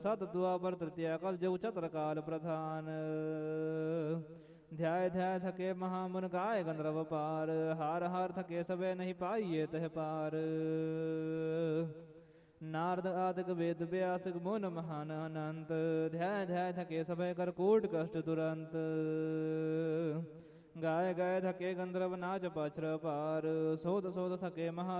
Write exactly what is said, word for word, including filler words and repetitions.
ਸਤ ਦੁਆਪਰ ਤ੍ਰਿਤੀਆ ਕਲ ਜੁਗ ਚਤੁਰ ਕਾਲ ਪ੍ਰਧਾਨ। ਧਿਆਇ ਧਿਆਇ ਥਕੇ ਮਹਾਮੁਨ ਗਾਏ ਗੰਧਰਵ ਪਾਰ। ਹਾਰ ਹਾਰ ਥਕੇ ਸਭੇ ਨਹੀਂ ਪਾਈਏ ਤਹ ਪਾਰ। ਨਾਰਦ ਆਦਿਕ ਵੇਦ ਵਿਆਸਕ ਮੁਨ ਮਹਾਨ ਅਨੰਤ। ਧਿਆਇ ਧਿਆਇ ਥਕੇ ਸਭੇ ਕਰ ਕੋਟ ਕਸ਼ਟ ਤੁਰੰਤ। ਗਾਏ ਗਏ ਥਕੇ ਗੰਧਰਵ ਨਾਚ ਪਛਰ ਪਾਰ। ਸੋਧ ਸੋਧ ਥਕੇ ਮਹਾ